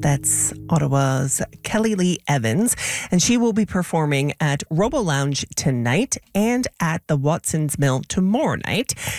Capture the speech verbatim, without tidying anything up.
That's Ottawa's Kelly Lee Evans, and she will be performing at Robo Lounge tonight and at the Watson's Mill tomorrow night.